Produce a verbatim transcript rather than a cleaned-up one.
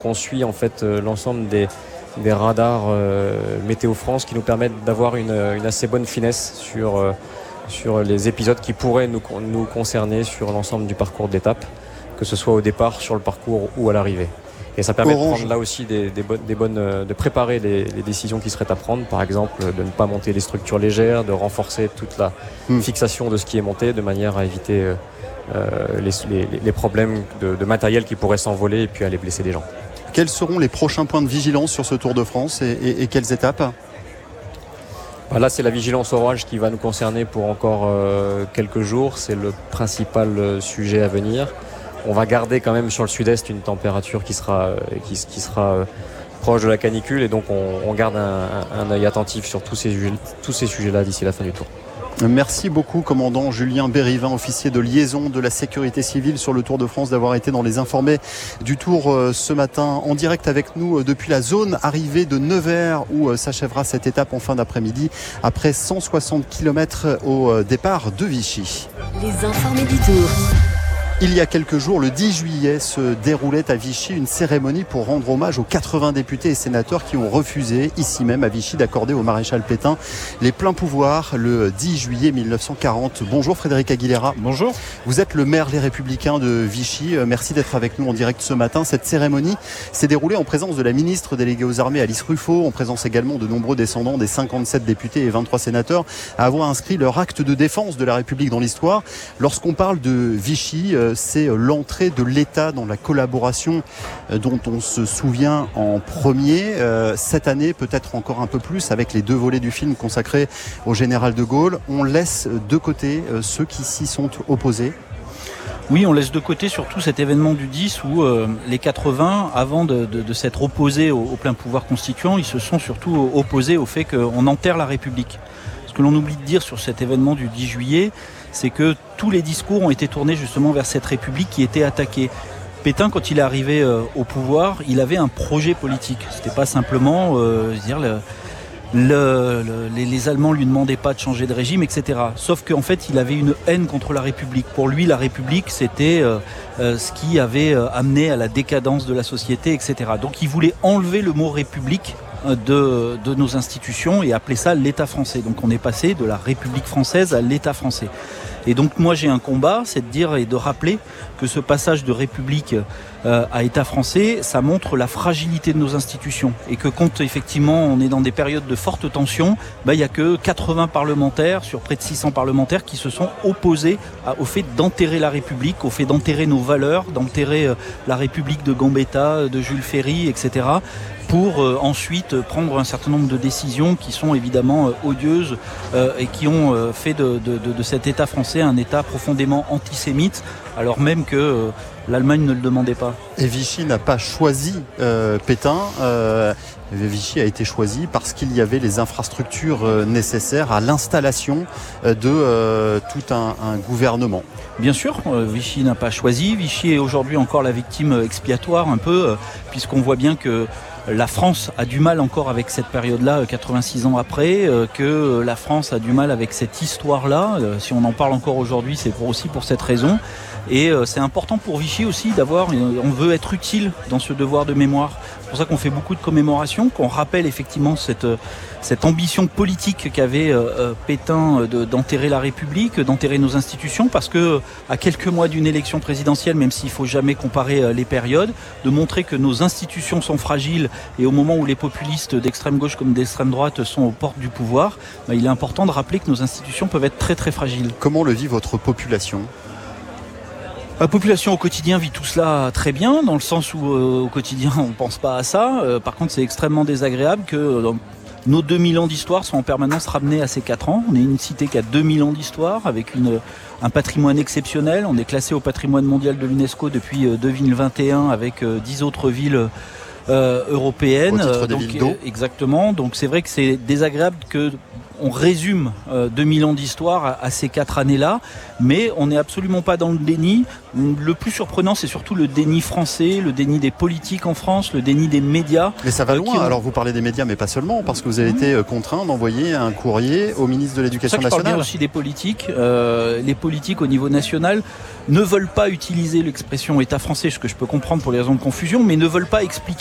On suit en fait l'ensemble des, des radars euh, Météo France qui nous permettent d'avoir une, une assez bonne finesse sur, euh, sur les épisodes qui pourraient nous, nous concerner sur l'ensemble du parcours d'étape, que ce soit au départ, sur le parcours ou à l'arrivée. Et ça permet Orange. de prendre là aussi des, des, bonnes, des bonnes, de préparer les, les décisions qui seraient à prendre, par exemple de ne pas monter les structures légères, de renforcer toute la mmh. fixation de ce qui est monté de manière à éviter euh, les, les, les problèmes de, de matériel qui pourraient s'envoler et puis aller blesser des gens. Quels seront les prochains points de vigilance sur ce Tour de France et, et, et quelles étapes ? Là, c'est la vigilance orage qui va nous concerner pour encore euh, quelques jours. C'est le principal euh, sujet à venir. On va garder quand même sur le sud-est une température qui sera, euh, qui, qui sera euh, proche de la canicule. Et donc, on, on garde un, un œil attentif sur tous ces, tous ces sujets-là d'ici la fin du Tour. Merci beaucoup, commandant Julien Bérivin, officier de liaison de la sécurité civile sur le Tour de France, d'avoir été dans les informés du Tour ce matin en direct avec nous depuis la zone arrivée de Nevers où s'achèvera cette étape en fin d'après-midi après cent soixante kilomètres au départ de Vichy. Les informés du Tour. Il y a quelques jours, le dix juillet, se déroulait à Vichy une cérémonie pour rendre hommage aux quatre-vingts députés et sénateurs qui ont refusé, ici même à Vichy, d'accorder au maréchal Pétain les pleins pouvoirs le dix juillet mille neuf cent quarante. Bonjour Frédéric Aguilera. Bonjour. Vous êtes le maire Les Républicains de Vichy. Merci d'être avec nous en direct ce matin. Cette cérémonie s'est déroulée en présence de la ministre déléguée aux armées Alice Ruffo, en présence également de nombreux descendants des cinquante-sept députés et vingt-trois sénateurs à avoir inscrit leur acte de défense de la République dans l'histoire. Lorsqu'on parle de Vichy, c'est l'entrée de l'État dans la collaboration dont on se souvient en premier. Cette année, peut-être encore un peu plus, avec les deux volets du film consacrés au général de Gaulle. On laisse de côté ceux qui s'y sont opposés. Oui, on laisse de côté surtout cet événement du dix où euh, les quatre-vingts, avant de, de, de s'être opposés au, au plein pouvoir constituant, ils se sont surtout opposés au fait qu'on enterre la République. Ce que l'on oublie de dire sur cet événement du dix juillet, c'est que tous les discours ont été tournés justement vers cette République qui était attaquée. Pétain, quand il est arrivé euh, au pouvoir, il avait un projet politique. C'était pas simplement euh, dire le, le, le, les, les Allemands lui demandaient pas de changer de régime, et cetera. Sauf qu'en fait, il avait une haine contre la République. Pour lui, la République, c'était euh, euh, ce qui avait euh, amené à la décadence de la société, et cetera. Donc, il voulait enlever le mot République De, de nos institutions et appeler ça l'État français. Donc on est passé de la République française à l'État français. Et donc moi j'ai un combat, c'est de dire et de rappeler que ce passage de République euh, à État français, ça montre la fragilité de nos institutions. Et que quand effectivement on est dans des périodes de forte tension, bah, il n'y a que quatre-vingts parlementaires sur près de six cents parlementaires qui se sont opposés à, au fait d'enterrer la République, au fait d'enterrer nos valeurs, d'enterrer euh, la République de Gambetta, de Jules Ferry, et cetera pour euh, ensuite prendre un certain nombre de décisions qui sont évidemment euh, odieuses euh, et qui ont euh, fait de, de, de, de cet État français un État profondément antisémite, alors même que euh, l'Allemagne ne le demandait pas. Et Vichy n'a pas choisi euh, Pétain. Euh, Vichy a été choisi parce qu'il y avait les infrastructures euh, nécessaires à l'installation euh, de euh, tout un, un gouvernement. Bien sûr, euh, Vichy n'a pas choisi. Vichy est aujourd'hui encore la victime expiatoire un peu, euh, puisqu'on voit bien que la France a du mal encore avec cette période-là, quatre-vingt-six ans après, euh, que la France a du mal avec cette histoire-là. Euh, si on en parle encore aujourd'hui, c'est pour aussi pour cette raison. Et euh, c'est important pour Vichy aussi d'avoir, euh, on veut être utile dans ce devoir de mémoire. C'est pour ça qu'on fait beaucoup de commémorations, qu'on rappelle effectivement cette, cette ambition politique qu'avait euh, Pétain de, d'enterrer la République, d'enterrer nos institutions, parce que à quelques mois d'une élection présidentielle, même s'il ne faut jamais comparer euh, les périodes, de montrer que nos institutions sont fragiles et au moment où les populistes d'extrême gauche comme d'extrême droite sont aux portes du pouvoir, bah, il est important de rappeler que nos institutions peuvent être très très fragiles. Comment le vit votre population ? La population au quotidien vit tout cela très bien, dans le sens où euh, au quotidien on ne pense pas à ça. Euh, par contre c'est extrêmement désagréable que euh, nos deux mille ans d'histoire sont en permanence ramenés à ces quatre ans. On est une cité qui a deux mille ans d'histoire, avec une, un patrimoine exceptionnel. On est classé au patrimoine mondial de l'UNESCO depuis euh, deux mille vingt et un avec euh, dix autres villes euh, européenne. Au titre des donc, villes d'eau. Exactement. Donc c'est vrai que c'est désagréable que on résume euh, deux mille ans d'histoire à, à ces quatre années-là, mais on n'est absolument pas dans le déni. Le plus surprenant, c'est surtout le déni français, le déni des politiques en France, le déni des médias. Mais ça va euh, loin. qui ont- Alors vous parlez des médias, mais pas seulement, parce que vous avez été euh, contraint d'envoyer un courrier au ministre de C'est pour ça l'Éducation que je parle bien nationale. aussi des politiques. Euh, les politiques au niveau national ne veulent pas utiliser l'expression État français, ce que je peux comprendre pour les raisons de confusion, mais ne veulent pas expliquer